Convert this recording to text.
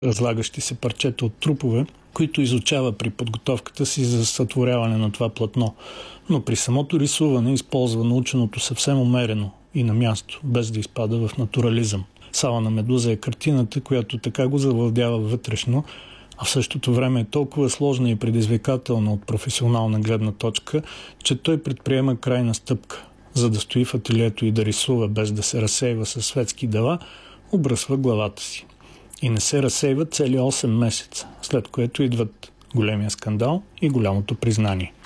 разлагащи се парчета от трупове, които изучава при подготовката си за сътворяване на това платно. Но при самото рисуване използва наученото съвсем умерено и на място, без да изпада в натурализъм. Сала на Медуза е картината, която така го завладява вътрешно, а в същото време е толкова сложна и предизвикателна от професионална гледна точка, че той предприема крайна стъпка. За да стои в ателието и да рисува без да се разсейва със светски дела, обръсва главата си. И не се разсейва цели 8 месеца, след което идват големия скандал и голямото признание.